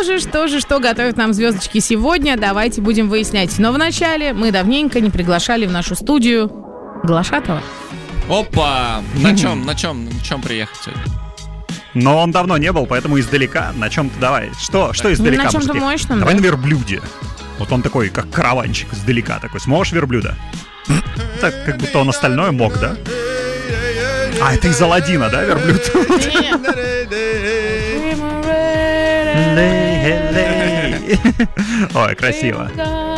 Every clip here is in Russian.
что готовят нам звездочки сегодня, давайте будем выяснять. Но вначале мы давненько не приглашали в нашу студию Глашатова. Опа! На чем приехать сегодня? Но он давно не был, поэтому издалека. На чем-то давай. Что издалека? На чем-то мощном, давай да? на верблюде. Вот он такой, как караванчик издалека такой. Сможешь верблюда? Так, как будто он остальное мог, да? А, это из Аладдина, да, верблюд? Ой, красиво.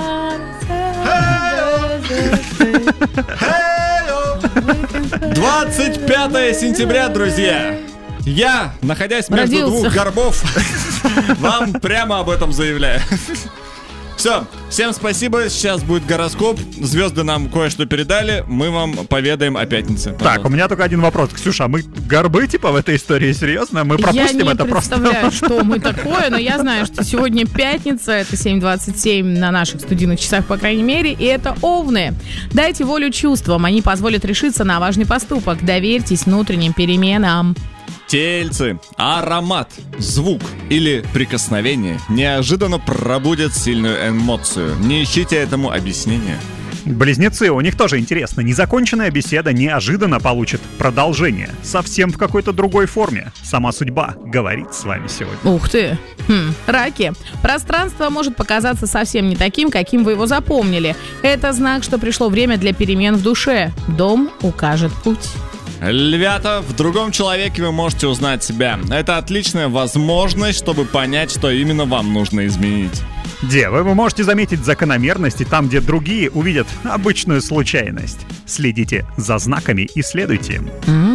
25 сентября, друзья. Я, находясь между двух горбов, вам прямо об этом заявляю. Все, всем спасибо, сейчас будет гороскоп. Звезды нам кое-что передали, мы вам поведаем о пятнице. Так, у меня только один вопрос. Ксюша, а мы горбы типа в этой истории, серьезно? Мы пропустим это просто? Я не представляю, что мы такое, но я знаю, что сегодня пятница, это 7:27 на наших студийных часах, по крайней мере, и это овны. Дайте волю чувствам, они позволят решиться на важный поступок. Доверьтесь внутренним переменам. Тельцы. Аромат, звук или прикосновение неожиданно пробудет сильную эмоцию. Не ищите этому объяснения. Близнецы, у них тоже интересно. Незаконченная беседа неожиданно получит продолжение. Совсем в какой-то другой форме. Сама судьба говорит с вами сегодня. Ух ты. Раки. Пространство может показаться совсем не таким, каким вы его запомнили. Это знак, что пришло время для перемен в душе. Дом укажет путь. Львята, в другом человеке вы можете узнать себя. Это отличная возможность, чтобы понять, что именно вам нужно изменить. Девы, вы можете заметить закономерности там, где другие увидят обычную случайность. Следите за знаками и следуйте им.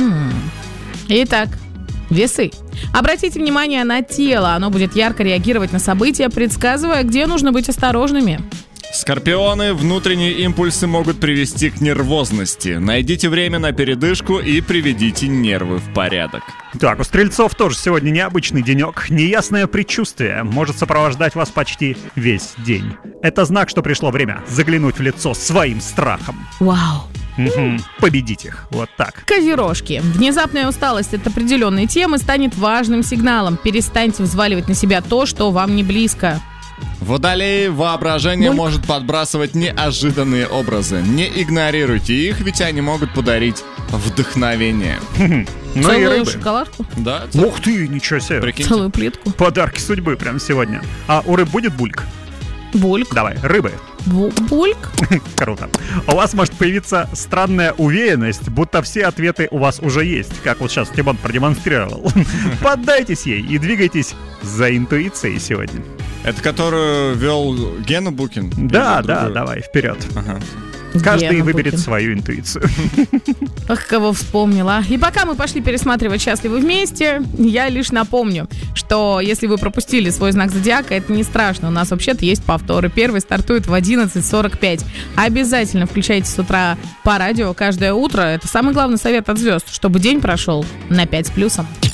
Итак, весы. Обратите внимание на тело. Оно будет ярко реагировать на события, предсказывая, где нужно быть осторожными. Скорпионы, внутренние импульсы могут привести к нервозности. Найдите время на передышку и приведите нервы в порядок. Так, у стрельцов тоже сегодня необычный денек. Неясное предчувствие может сопровождать вас почти весь день. Это знак, что пришло время заглянуть в лицо своим страхом. Вау. Победить их. Вот так. Козерожки. Внезапная усталость от определенной темы станет важным сигналом. Перестаньте взваливать на себя то, что вам не близко. Водолеи, воображение может подбрасывать неожиданные образы. Не игнорируйте их, ведь они могут подарить вдохновение. Ну и рыбы. Шоколадку? Да. Ух ты, ничего себе. Прикиньте. Целую плитку. Подарки судьбы прямо сегодня. А у рыб будет бульк? Бульк. Давай, рыбы. Бульк? Круто. У вас может появиться странная уверенность, будто все ответы у вас уже есть, как вот сейчас Тимон продемонстрировал. Поддайтесь ей и двигайтесь за интуицией сегодня. Это которую вел Гена Букин? Да, давай, вперед. Ага. Каждый Гена выберет Букин. свою интуицию. Ах, кого вспомнила. И пока мы пошли пересматривать «Счастливы вместе», я лишь напомню, что если вы пропустили свой знак зодиака, это не страшно. У нас вообще-то есть повторы. Первый стартует в 11:45. Обязательно включайте с утра по радио каждое утро. Это самый главный совет от звезд, чтобы день прошел на 5 с плюсом.